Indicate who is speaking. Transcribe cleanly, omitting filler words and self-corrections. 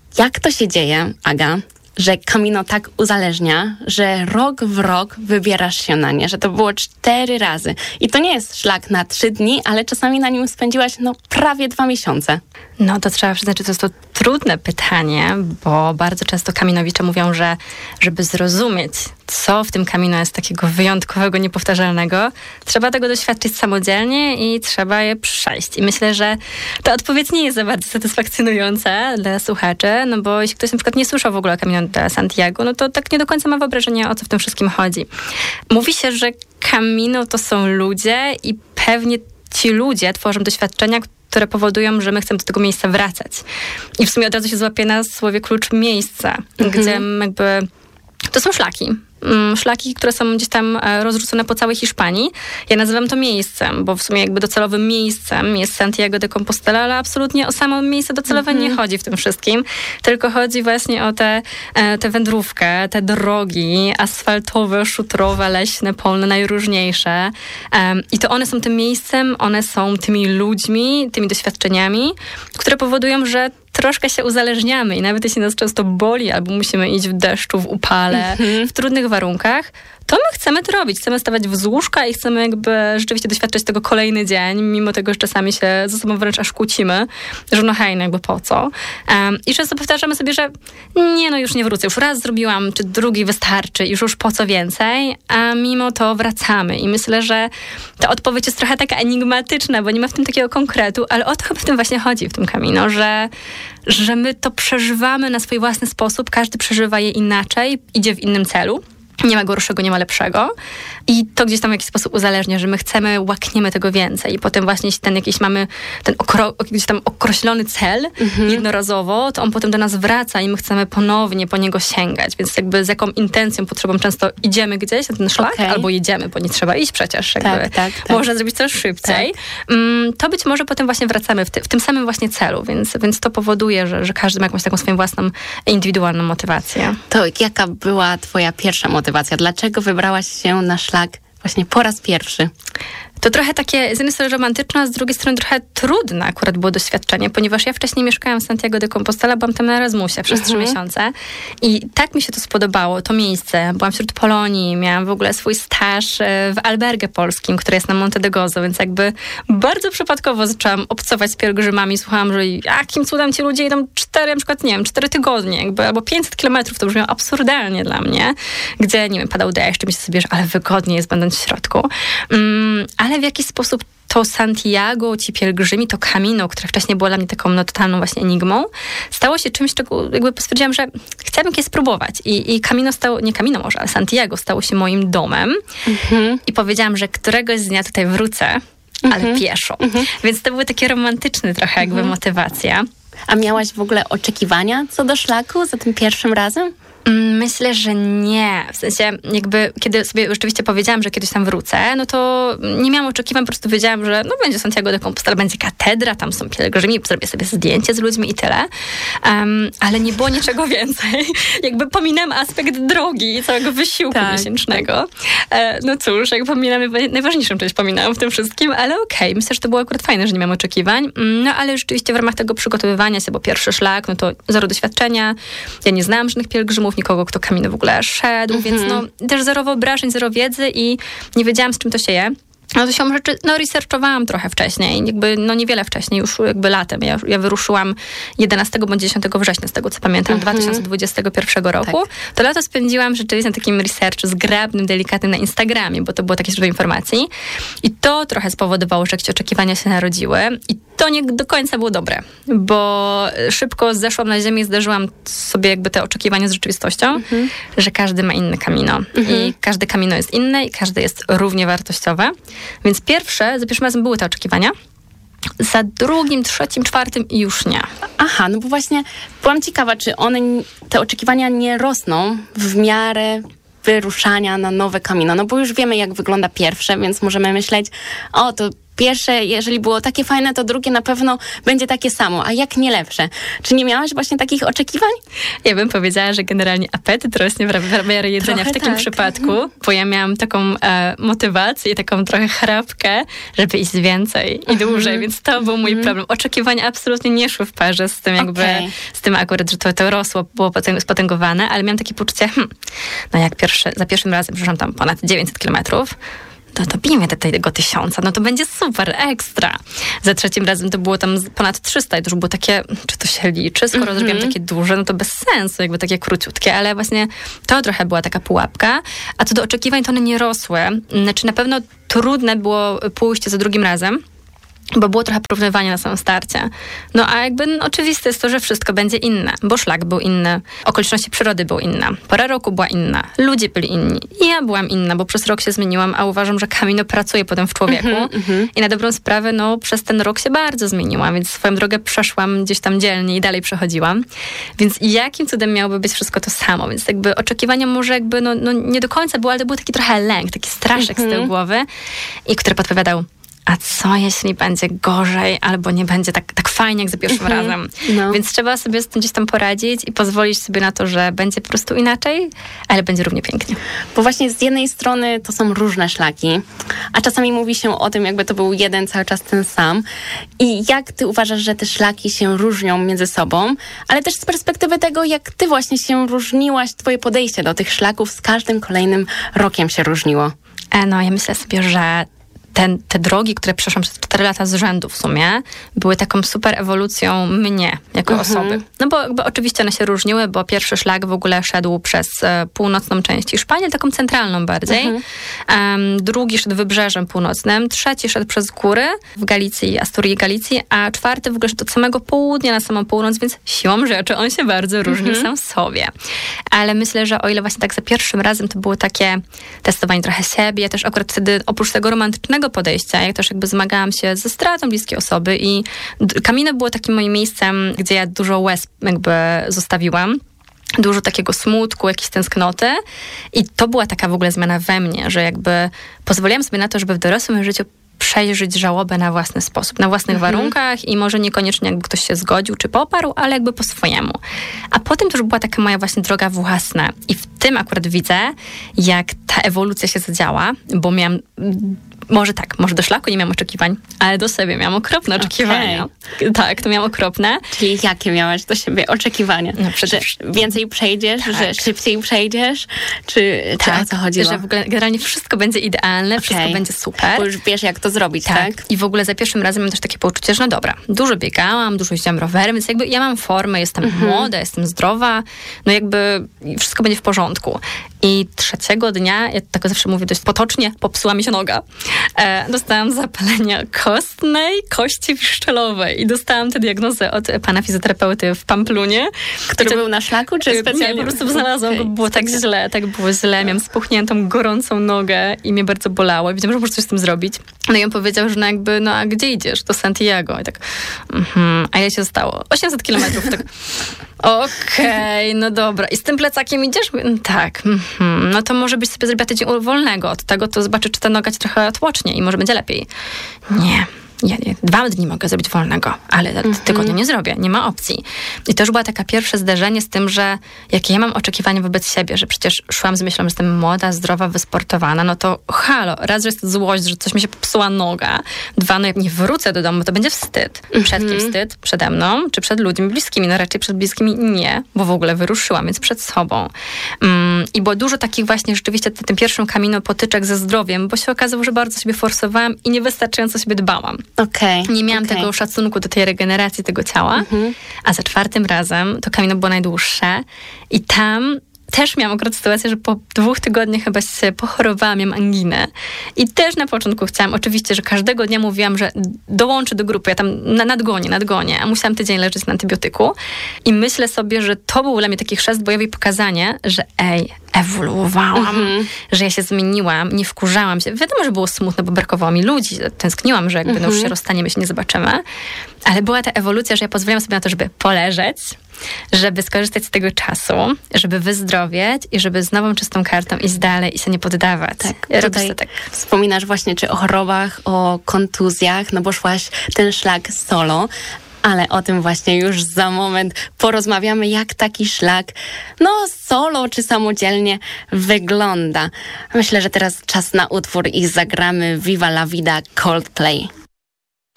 Speaker 1: Jak to się dzieje, Aga, że Camino tak uzależnia, że rok w rok wybierasz się na nie, że to było 4 razy. I to nie jest szlak na 3 dni, ale czasami na nim spędziłaś prawie 2 miesiące.
Speaker 2: No to trzeba przyznać, że to jest to trudne pytanie, bo bardzo często Caminowicze mówią, że żeby zrozumieć, co w tym Camino jest takiego wyjątkowego, niepowtarzalnego, trzeba tego doświadczyć samodzielnie i trzeba je przejść. I myślę, że ta odpowiedź nie jest za bardzo satysfakcjonująca dla słuchaczy, no bo jeśli ktoś na przykład nie słyszał w ogóle o Camino de Santiago, no to tak nie do końca ma wyobrażenie, o co w tym wszystkim chodzi. Mówi się, że Camino to są ludzie i pewnie ci ludzie tworzą doświadczenia, które powodują, że my chcemy do tego miejsca wracać. I w sumie od razu się złapie na słowie klucz miejsca, gdzie jakby to są szlaki. Szlaki, które są gdzieś tam rozrzucone po całej Hiszpanii. Ja nazywam to miejscem, bo w sumie jakby docelowym miejscem jest Santiago de Compostela, ale absolutnie o samo miejsce docelowe nie chodzi w tym wszystkim, tylko chodzi właśnie o tę wędrówkę, te drogi asfaltowe, szutrowe, leśne, polne, najróżniejsze. I to one są tym miejscem, one są tymi ludźmi, tymi doświadczeniami, które powodują, że troszkę się uzależniamy i nawet jeśli nas często boli albo musimy iść w deszczu, w upale, w trudnych warunkach, to my chcemy to robić. Chcemy stawać z łóżka i chcemy jakby rzeczywiście doświadczać tego kolejny dzień, mimo tego, że czasami się ze sobą wręcz aż kłócimy, że no hej, no jakby po co? I często powtarzamy sobie, że nie, no już nie wrócę, już raz zrobiłam, czy drugi wystarczy, już po co więcej, a mimo to wracamy. I myślę, że ta odpowiedź jest trochę taka enigmatyczna, bo nie ma w tym takiego konkretu, ale o to chyba w tym właśnie chodzi w tym Camino, że my to przeżywamy na swój własny sposób, każdy przeżywa je inaczej, idzie w innym celu. Nie ma gorszego, nie ma lepszego. I to gdzieś tam w jakiś sposób uzależnia, że my chcemy, łakniemy tego więcej. I potem właśnie jeśli mamy ten gdzieś tam określony cel jednorazowo, to on potem do nas wraca i my chcemy ponownie po niego sięgać. Więc jakby z jaką intencją, potrzebą często idziemy gdzieś na ten szlak, albo jedziemy, bo nie trzeba iść przecież. Jakby
Speaker 1: tak.
Speaker 2: Można zrobić coraz szybciej. Tak. To być może potem właśnie wracamy w tym samym właśnie celu. Więc to powoduje, że każdy ma jakąś taką swoją własną indywidualną motywację.
Speaker 1: To jaka była twoja pierwsza motywacja? Dlaczego wybrałaś się na szlak właśnie po raz pierwszy?
Speaker 2: To trochę takie, z jednej strony romantyczne, a z drugiej strony trochę trudne akurat było doświadczenie, ponieważ ja wcześniej mieszkałam w Santiago de Compostela, byłam tam na Erasmusie przez 3 miesiące i tak mi się to spodobało, to miejsce. Byłam wśród Polonii, miałam w ogóle swój staż w albergue polskim, który jest na Monte de Gozo, więc jakby bardzo przypadkowo zaczęłam obcować z pielgrzymami. Słuchałam, że jakim cudem ci ludzie idą 4 tygodnie, jakby, albo 500 kilometrów, to brzmiało absurdalnie dla mnie, gdzie, nie wiem, padał deszcz, myślę sobie, że ale wygodnie jest będąc w środku. Ale w jakiś sposób to Santiago, ci pielgrzymi, to Camino, które wcześniej było dla mnie taką totalną właśnie enigmą, stało się czymś, czego jakby stwierdziłam, że chciałabym je spróbować. I Camino nie Camino może, ale Santiago stało się moim domem. I powiedziałam, że któregoś dnia tutaj wrócę, ale pieszo. Więc to były takie romantyczne trochę jakby motywacja.
Speaker 1: A miałaś w ogóle oczekiwania co do szlaku za tym pierwszym razem?
Speaker 2: Myślę, że nie. W sensie jakby, kiedy sobie rzeczywiście powiedziałam, że kiedyś tam wrócę, no to nie miałam oczekiwań, po prostu wiedziałam, że no będzie Santiago de Compostela, będzie katedra, tam są pielgrzymi, zrobię sobie zdjęcie z ludźmi i tyle. Ale nie było niczego więcej. Jakby pominęłam aspekt drogi i całego wysiłku miesięcznego. No cóż, jak pominamy, najważniejszą część pominęłam w tym wszystkim, ale okej. Myślę, że to było akurat fajne, że nie miałam oczekiwań. No ale rzeczywiście w ramach tego przygotowywania się, bo pierwszy szlak, no to zero doświadczenia. Ja nie znałam żadnych pielgrzymów, nikogo, kto Camino w ogóle szedł, więc no też zero wyobrażeń, zero wiedzy i nie wiedziałam, z czym to się je. No to siłą rzeczy, researchowałam trochę wcześniej, jakby, niewiele wcześniej, już jakby latem. Ja wyruszyłam 11 bądź 10 września, z tego co pamiętam, 2021 roku. Tak. To lato spędziłam rzeczywiście na takim researchu zgrabnym, delikatnym na Instagramie, bo to było takie źródło informacji. I to trochę spowodowało, że jakieś oczekiwania się narodziły. I to nie do końca było dobre, bo szybko zeszłam na ziemię i zderzyłam sobie jakby te oczekiwania z rzeczywistością, że każdy ma inne Camino. I każde Camino jest inne i każde jest równie wartościowe. Więc za pierwszym razem były te oczekiwania, za drugim, trzecim, czwartym i już nie.
Speaker 1: Aha, no bo właśnie byłam ciekawa, czy te oczekiwania nie rosną w miarę wyruszania na nowe Camino, no bo już wiemy, jak wygląda pierwsze, więc możemy myśleć, to pierwsze, jeżeli było takie fajne, to drugie na pewno będzie takie samo, a jak nie lepsze. Czy nie miałaś właśnie takich oczekiwań?
Speaker 2: Ja bym powiedziała, że generalnie apetyt rośnie w miarę jedzenia trochę w takim przypadku, bo ja miałam taką motywację, taką trochę chrapkę, żeby iść więcej i dłużej, więc to był mój problem. Oczekiwania absolutnie nie szły w parze z tym jakby, z tym akurat, że to rosło, było spotęgowane, ale miałam takie poczucie, no jak za pierwszym razem przeszłam tam ponad 900 kilometrów, to bijmy tego 1000, no to będzie super, ekstra. Za trzecim razem to było tam ponad 300 i to już było takie, czy to się liczy? Skoro zrobiłam takie duże, no to bez sensu, jakby takie króciutkie, ale właśnie to trochę była taka pułapka, a co do oczekiwań, to one nie rosły. Znaczy na pewno trudne było pójście za drugim razem, bo było trochę porównywania na samym starcie. No a jakby oczywiste jest to, że wszystko będzie inne, bo szlak był inny, okoliczności przyrody były inne, pora roku była inna, ludzie byli inni. I ja byłam inna, bo przez rok się zmieniłam, a uważam, że Camino pracuje potem w człowieku. I na dobrą sprawę, no przez ten rok się bardzo zmieniłam, więc swoją drogę przeszłam gdzieś tam dzielnie i dalej przechodziłam. Więc jakim cudem miałoby być wszystko to samo? Więc jakby oczekiwania może jakby, no nie do końca było, ale to był taki trochę lęk, taki straszek z tyłu głowy, i który podpowiadał, a co jeśli będzie gorzej, albo nie będzie tak fajnie jak za pierwszym razem. No. Więc trzeba sobie z tym gdzieś tam poradzić i pozwolić sobie na to, że będzie po prostu inaczej, ale będzie równie pięknie.
Speaker 1: Bo właśnie z jednej strony to są różne szlaki, a czasami mówi się o tym, jakby to był jeden cały czas ten sam. I jak ty uważasz, że te szlaki się różnią między sobą, ale też z perspektywy tego, jak ty właśnie się różniłaś, twoje podejście do tych szlaków z każdym kolejnym rokiem się różniło?
Speaker 2: No ja myślę sobie, że te drogi, które przeszłam przez 4 lata z rzędu w sumie, były taką super ewolucją mnie jako osoby. No bo oczywiście one się różniły, bo pierwszy szlak w ogóle szedł przez północną część Hiszpanii, taką centralną bardziej. Drugi szedł wybrzeżem północnym, trzeci szedł przez góry w Galicji, Asturii i Galicji, a czwarty w ogóle szedł od samego południa na samą północ, więc siłą rzeczy on się bardzo różnił sam w sobie. Ale myślę, że o ile właśnie tak za pierwszym razem to było takie testowanie trochę siebie, ja też akurat wtedy oprócz tego romantycznego podejścia, jak też jakby zmagałam się ze stratą bliskiej osoby i Camino było takim moim miejscem, gdzie ja dużo łez jakby zostawiłam. Dużo takiego smutku, jakiejś tęsknoty i to była taka w ogóle zmiana we mnie, że jakby pozwoliłam sobie na to, żeby w dorosłym życiu przeżyć żałobę na własny sposób, na własnych warunkach i może niekoniecznie jakby ktoś się zgodził czy poparł, ale jakby po swojemu. A potem to już była taka moja właśnie droga własna i w tym akurat widzę, jak ta ewolucja się zadziała, bo miałam może do szlaku nie miałam oczekiwań, ale do siebie miałam okropne oczekiwania. Tak, to miałam okropne.
Speaker 1: Czyli jakie miałaś do siebie oczekiwania? No, że więcej przejdziesz, że szybciej przejdziesz? Czy o co chodziło?
Speaker 2: Że w ogóle generalnie wszystko będzie idealne, wszystko będzie super.
Speaker 1: Bo już wiesz, jak to zrobić, tak?
Speaker 2: I w ogóle za pierwszym razem mam też takie poczucie, że no dobra, dużo biegałam, dużo jeździłam rowerem, więc jakby ja mam formę, jestem młoda, jestem zdrowa, no jakby wszystko będzie w porządku. I trzeciego dnia, ja tak zawsze mówię dość potocznie, popsuła mi się noga. Dostałam zapalenia kostnej kości szczelowej i dostałam tę diagnozę od pana fizjoterapeuty w Pamplunie.
Speaker 1: Który był na szlaku, czy specjalnie?
Speaker 2: Nie, po prostu znalazłam go, było tak było źle, miałam spuchniętą, gorącą nogę i mnie bardzo bolało. Wiedziałam, że muszę coś z tym zrobić. No i on powiedział, że a gdzie idziesz? Do Santiago. I tak, a ile się zostało? 800 kilometrów. Tak, okej, no dobra. I z tym plecakiem idziesz? Tak. No to może byś sobie zrobiła tydzień wolnego od tego, to zobaczy, czy ta noga ci trochę odpocznie i może będzie lepiej. Nie. 2 dni mogę zrobić wolnego, ale tygodnia nie zrobię, nie ma opcji. I to już była taka pierwsze zderzenie z tym, że jakie ja mam oczekiwania wobec siebie, że przecież szłam z myślą, że jestem młoda, zdrowa, wysportowana, no to halo, raz, że jest złość, że coś mi się popsuła noga, 2, no jak nie wrócę do domu, to będzie wstyd. Przed kim wstyd? Przede mną, czy przed ludźmi bliskimi? No raczej przed bliskimi nie, bo w ogóle wyruszyłam, więc przed sobą. I było dużo takich właśnie rzeczywiście tym pierwszym Camino potyczek ze zdrowiem, bo się okazało, że bardzo sobie forsowałam i niewystarczająco sobie dbałam. Nie miałam tego szacunku do tej regeneracji tego ciała, a za 4 razem to Camino było najdłuższe i tam też miałam akurat sytuację, że po 2 tygodniach chyba się pochorowałam, miałam anginę i też na początku chciałam, oczywiście, że każdego dnia mówiłam, że dołączę do grupy, ja tam nadgonię, a musiałam tydzień leżeć na antybiotyku i myślę sobie, że to był dla mnie taki chrzest bojowy i pokazanie, że ewoluowałam, że ja się zmieniłam, nie wkurzałam się. Wiadomo, że było smutno, bo brakowało mi ludzi, tęskniłam, że jakby no już się rozstaniemy, się nie zobaczymy, ale była ta ewolucja, że ja pozwoliłam sobie na to, żeby poleżeć, żeby skorzystać z tego czasu, żeby wyzdrowieć i żeby z nową, czystą kartą iść dalej i się nie poddawać.
Speaker 1: Tak, tutaj wspominasz właśnie czy o chorobach, o kontuzjach, no bo szłaś ten szlak solo, ale o tym właśnie już za moment porozmawiamy, jak taki szlak, no solo czy samodzielnie wygląda. Myślę, że teraz czas na utwór i zagramy Viva la Vida Coldplay.